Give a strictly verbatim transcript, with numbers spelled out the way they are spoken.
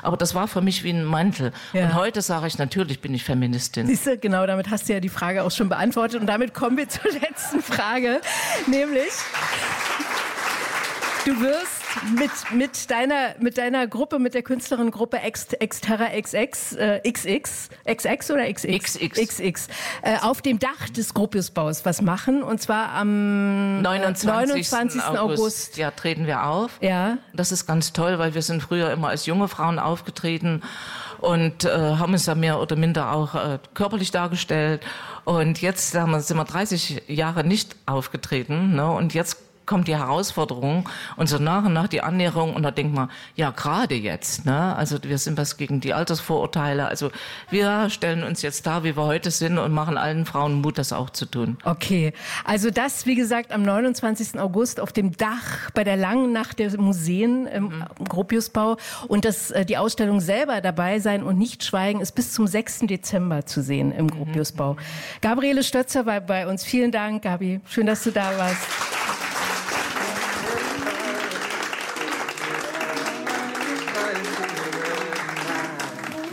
Aber das war für mich wie ein Mantel. Ja. Und heute sage ich, natürlich bin ich Feministin. Siehst du, genau, damit hast du ja die Frage auch schon beantwortet. Und damit kommen wir zur letzten Frage, nämlich... Du wirst mit, mit, deiner, mit deiner Gruppe, mit der Künstlerinnengruppe Ex, Exterra X X, äh, X X, X X oder X X? X X. X X, äh, auf dem Dach des Gropiusbaus was machen. Und zwar am neunundzwanzigsten August. Ja, treten wir auf. Ja. Das ist ganz toll, weil wir sind früher immer als junge Frauen aufgetreten und äh, haben uns da mehr oder minder auch äh, körperlich dargestellt. Und jetzt haben wir, sind wir dreißig Jahre nicht aufgetreten, ne? Und jetzt kommt die Herausforderung und so nach und nach die Annäherung und da denkt man, ja, gerade jetzt, ne? Also wir sind was gegen die Altersvorurteile. Also wir stellen uns jetzt da, wie wir heute sind und machen allen Frauen Mut, das auch zu tun. Okay, also das, wie gesagt, am neunundzwanzigsten August auf dem Dach bei der langen Nacht der Museen im mhm. Gropiusbau und das, die Ausstellung selber dabei sein und nicht schweigen ist bis zum sechsten Dezember zu sehen im Gropiusbau. Mhm. Gabriele Stötzer war bei uns. Vielen Dank, Gabi. Schön, dass du da warst.